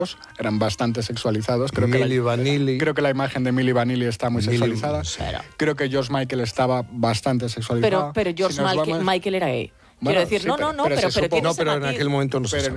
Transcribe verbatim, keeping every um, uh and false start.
eran bastante sexualizados. Creo Milli que la, Vanilli. Creo que la imagen de Milli Vanilli está muy Milli, sexualizada. pero... Creo que George Michael estaba bastante sexualizado. Pero, pero George si Michael, vamos... Michael era gay. Bueno, Quiero decir, sí, no, pero, no, no, pero, pero, pero, pero tiene No, ese pero en matiz. aquel momento no se pero,